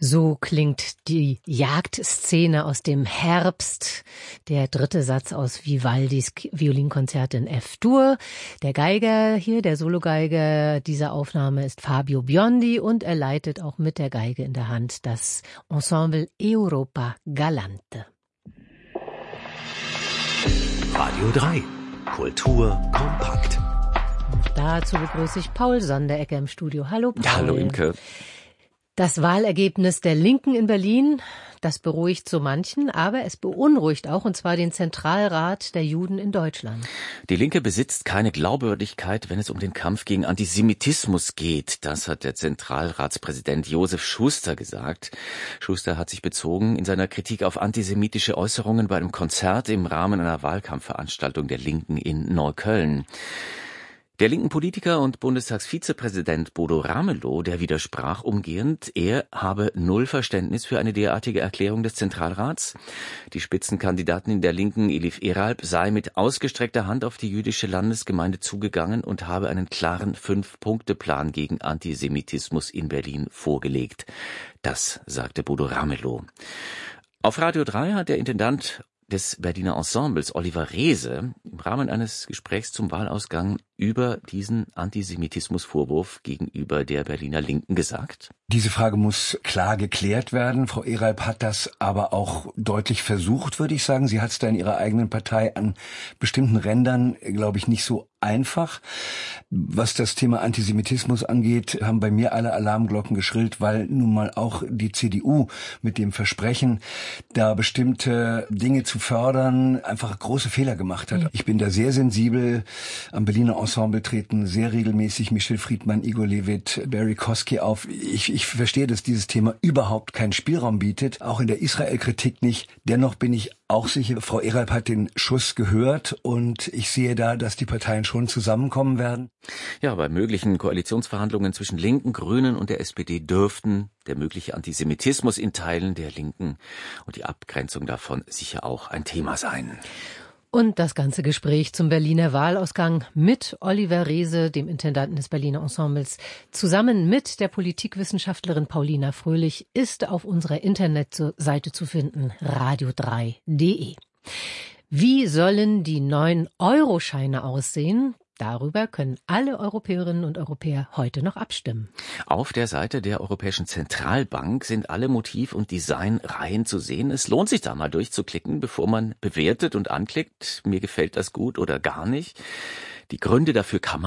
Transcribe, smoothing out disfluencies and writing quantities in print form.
So klingt die Jagdszene aus dem Herbst, der dritte Satz aus Vivaldis Violinkonzert in F-Dur. Der Geiger hier, der Sologeiger dieser Aufnahme ist Fabio Biondi und er leitet auch mit der Geige in der Hand das Ensemble Europa Galante. Radio 3, Kultur kompakt. Dazu begrüße ich Paul Sonderegger im Studio. Hallo Paul. Hallo Imke. Das Wahlergebnis der Linken in Berlin, das beruhigt so manchen, aber es beunruhigt auch, und zwar den Zentralrat der Juden in Deutschland. Die Linke besitzt keine Glaubwürdigkeit, wenn es um den Kampf gegen Antisemitismus geht. Das hat der Zentralratspräsident Josef Schuster gesagt. Schuster hat sich bezogen in seiner Kritik auf antisemitische Äußerungen bei einem Konzert im Rahmen einer Wahlkampfveranstaltung der Linken in Neukölln. Der linken Politiker und Bundestagsvizepräsident Bodo Ramelow, der widersprach umgehend, er habe null Verständnis für eine derartige Erklärung des Zentralrats. Die Spitzenkandidatin der Linken, Elif Eralp, sei mit ausgestreckter Hand auf die jüdische Landesgemeinde zugegangen und habe einen klaren 5-Punkte-Plan gegen Antisemitismus in Berlin vorgelegt. Das sagte Bodo Ramelow. Auf Radio 3 hat der Intendant des Berliner Ensembles Oliver Reese im Rahmen eines Gesprächs zum Wahlausgang über diesen Antisemitismusvorwurf gegenüber der Berliner Linken gesagt. Diese Frage muss klar geklärt werden. Frau Eralp hat das aber auch deutlich versucht, würde ich sagen. Sie hat es da in ihrer eigenen Partei an bestimmten Rändern, glaube ich, nicht so einfach. Was das Thema Antisemitismus angeht, haben bei mir alle Alarmglocken geschrillt, weil nun mal auch die CDU mit dem Versprechen, da bestimmte Dinge zu fördern, einfach große Fehler gemacht hat. Ich bin da sehr sensibel. Am Berliner Ensemble treten sehr regelmäßig Michel Friedmann, Igor Levit, Barry Kosky auf. Ich verstehe, dass dieses Thema überhaupt keinen Spielraum bietet, auch in der Israel-Kritik nicht. Dennoch bin ich auch sicher, Frau Eralp hat den Schuss gehört und ich sehe da, dass die Parteien schon zusammenkommen werden. Ja, bei möglichen Koalitionsverhandlungen zwischen Linken, Grünen und der SPD dürften der mögliche Antisemitismus in Teilen der Linken und die Abgrenzung davon sicher auch ein Thema sein. Und das ganze Gespräch zum Berliner Wahlausgang mit Oliver Reese, dem Intendanten des Berliner Ensembles, zusammen mit der Politikwissenschaftlerin Paulina Fröhlich, ist auf unserer Internetseite zu finden, radio3.de. Wie sollen die neuen Euroscheine aussehen? Darüber können alle Europäerinnen und Europäer heute noch abstimmen. Auf der Seite der Europäischen Zentralbank sind alle Motiv- und Designreihen zu sehen. Es lohnt sich da mal durchzuklicken, bevor man bewertet und anklickt. Mir gefällt das gut oder gar nicht. Die Gründe dafür kann man